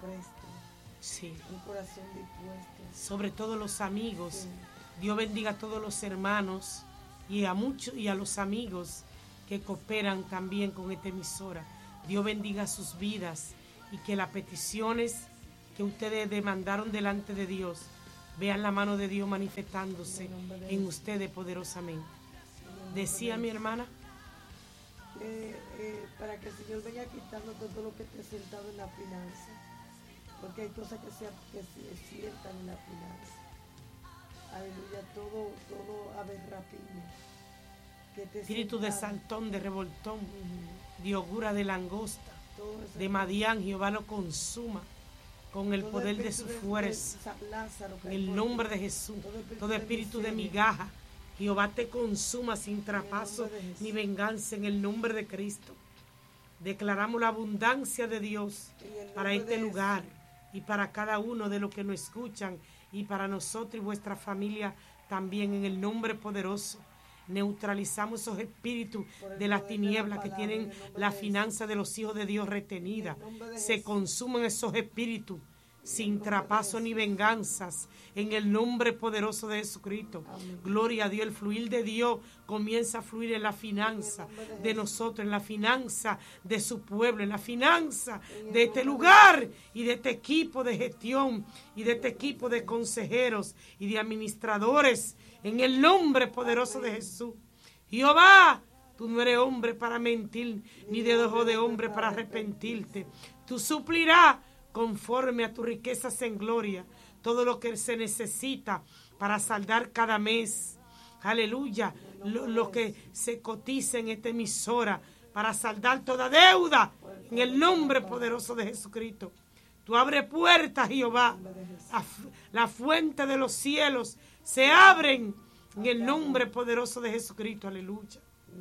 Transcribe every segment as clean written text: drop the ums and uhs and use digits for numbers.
presto. Sí. Un corazón dispuesto. Sobre todo los amigos. Sí. Dios bendiga a todos los hermanos y a muchos y a los amigos que cooperan también con esta emisora. Dios bendiga sus vidas y que las peticiones que ustedes demandaron delante de Dios vean la mano de Dios manifestándose en ustedes poderosamente. Decía mi hermana. Para que el Señor venga quitando todo lo que esté sentado en la finanza, porque hay cosas que se sientan en la finanza. Aleluya, todo aberrapiño. Espíritu de saltón, de revoltón, de hogura, de langosta, de Madián, Jehová lo consuma con el poder de su fuerza. En el nombre de Jesús, todo espíritu de migaja, Jehová te consuma sin traspaso ni venganza en el nombre de Cristo. Declaramos la abundancia de Dios para este lugar y para cada uno de los que nos escuchan y para nosotros y vuestra familia también en el nombre poderoso. Neutralizamos esos espíritus de las tinieblas que tienen la finanza de los hijos de Dios retenida. Se consumen esos espíritus sin traspaso ni venganzas, en el nombre poderoso de Jesucristo. Gloria a Dios, el fluir de Dios comienza a fluir en la finanza de nosotros, en la finanza de su pueblo, en la finanza de este lugar y de este equipo de gestión y de este equipo de consejeros y de administradores, en el nombre poderoso de Jesús. Jehová, tú no eres hombre para mentir, ni de ojo de hombre para arrepentirte. Tú suplirás conforme a tus riquezas en gloria todo lo que se necesita para saldar cada mes. Aleluya. Lo que se cotiza en esta emisora para saldar toda deuda en el nombre poderoso de Jesucristo. Tú abres puertas, Jehová. La fuente de los cielos se abren en el nombre poderoso de Jesucristo. Aleluya.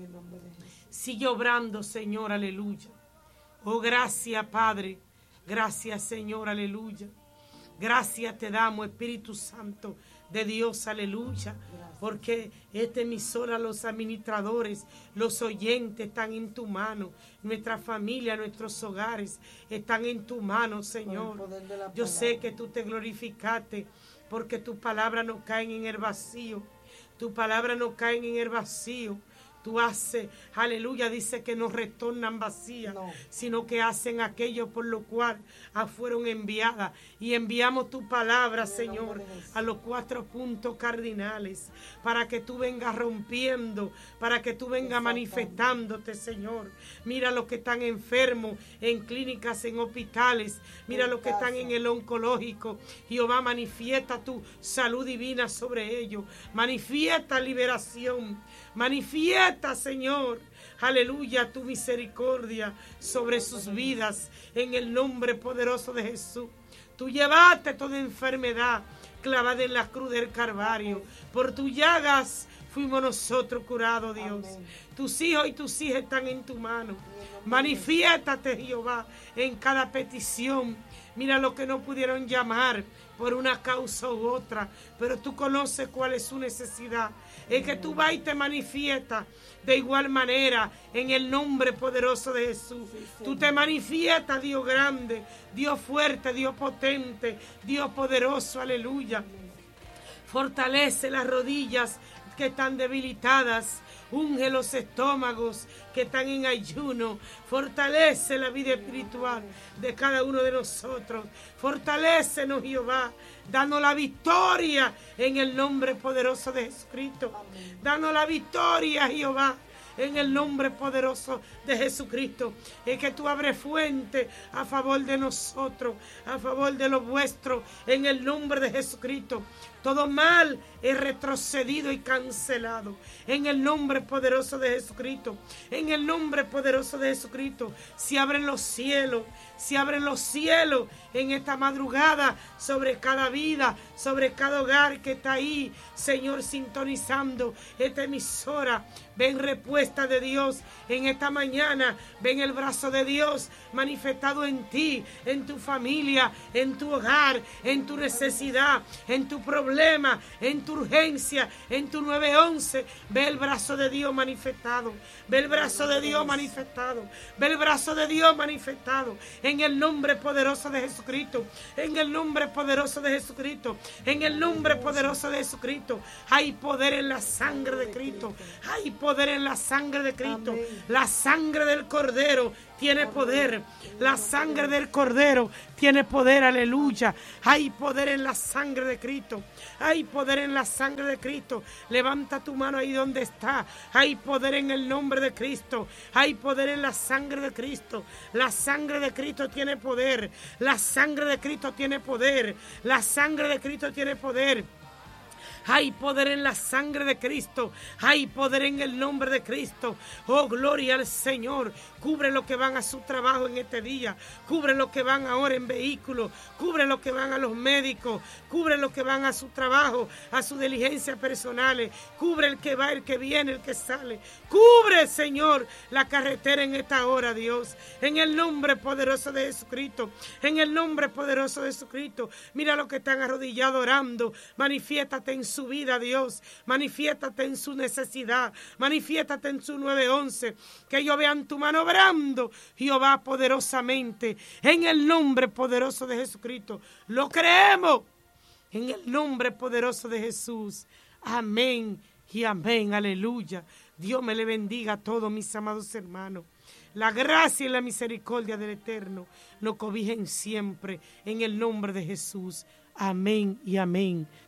Sigue obrando, Señor. Aleluya. Oh, gracias, Padre. Gracias, Señor, aleluya. Gracias te damos, Espíritu Santo de Dios, aleluya. Porque esta emisora, los administradores, los oyentes están en tu mano. Nuestra familia, nuestros hogares están en tu mano, Señor. Yo sé que tú te glorificaste porque tus palabras no caen en el vacío. Tus palabras no caen en el vacío. Tú haces, aleluya, dice que no retornan vacías, sino que hacen aquello por lo cual fueron enviadas. Y enviamos tu palabra, Señor, a los 4 puntos cardinales, para que tú vengas rompiendo, para que tú vengas manifestándote, Señor. Mira los que están enfermos en clínicas, en hospitales, mira los que están en el oncológico. Jehová, manifiesta tu salud divina sobre ellos, manifiesta liberación, manifiesta, Señor, aleluya, tu misericordia sobre sus vidas en el nombre poderoso de Jesús. Tú llevaste toda enfermedad clavada en la cruz del Calvario. Por tus llagas fuimos nosotros curados, Dios. Tus hijos y tus hijas están en tu mano. Manifiéstate, Jehová, en cada petición. Mira lo que no pudieron llamar por una causa u otra, pero tú conoces cuál es su necesidad. Es que tú vas y te manifiestas de igual manera en el nombre poderoso de Jesús. Tú te manifiestas, Dios grande, Dios fuerte, Dios potente, Dios poderoso, aleluya. Fortalece las rodillas que están debilitadas. Unge los estómagos que están en ayuno. Fortalece la vida espiritual de cada uno de nosotros. Fortalécenos, Jehová. Danos la victoria en el nombre poderoso de Jesucristo. Danos la victoria, Jehová, en el nombre poderoso de Jesucristo. Es que tú abres fuente a favor de nosotros, a favor de los vuestros, en el nombre de Jesucristo. Todo mal es retrocedido y cancelado en el nombre poderoso de Jesucristo. En el nombre poderoso de Jesucristo. Se abren los cielos en esta madrugada sobre cada vida, sobre cada hogar que está ahí, Señor, sintonizando esta emisora. Ven repuesto respuesta de Dios en esta mañana. Ven el brazo de Dios manifestado en ti, en tu familia, en tu hogar, en tu necesidad, en tu problema, en tu urgencia, en tu 911. Ve el brazo de Dios manifestado. Ve el brazo de Dios manifestado. Ve el brazo de Dios manifestado. En el nombre poderoso de Jesucristo. En el nombre poderoso de Jesucristo. En el nombre poderoso de Jesucristo. Hay poder en la sangre de Cristo. Hay poder en la sangre de Cristo. La sangre del Cordero tiene poder. La sangre del Cordero tiene poder. Aleluya. Hay poder en la sangre de Cristo. Hay poder en la sangre de Cristo. Levanta tu mano ahí donde está. Hay poder en el nombre de Cristo. Hay poder en la sangre de Cristo. La sangre de Cristo tiene poder. La sangre de Cristo tiene poder. La sangre de Cristo tiene poder. Hay poder en la sangre de Cristo. Hay poder en el nombre de Cristo. Oh, gloria al Señor. Cubre los que van a su trabajo en este día. Cubre los que van ahora en vehículos. Cubre los que van a los médicos. Cubre los que van a su trabajo, a sus diligencias personales. Cubre el que va, el que viene, el que sale. Cubre, Señor, la carretera en esta hora, Dios. En el nombre poderoso de Jesucristo. En el nombre poderoso de Jesucristo. Mira los que están arrodillados orando. Manifiéstate en su vida, Dios. Manifiéstate en su necesidad. Manifiéstate en su 911. Que ellos vean tu mano obrando, Jehová, poderosamente. En el nombre poderoso de Jesucristo. Lo creemos. En el nombre poderoso de Jesús. Amén y amén. Aleluya. Dios me le bendiga a todos mis amados hermanos. La gracia y la misericordia del Eterno nos cobijen siempre. En el nombre de Jesús. Amén y amén.